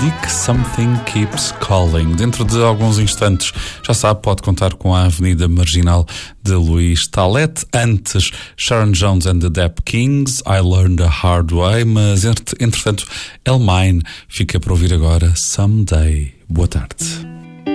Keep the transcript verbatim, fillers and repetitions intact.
Something Keeps Calling. Dentro de alguns instantes, já sabe, pode contar com a Avenida Marginal de Luís Talete. Antes, Sharon Jones and the Dap Kings, I Learned the Hard Way. Mas, entretanto, El Mine fica para ouvir agora Someday. Boa tarde.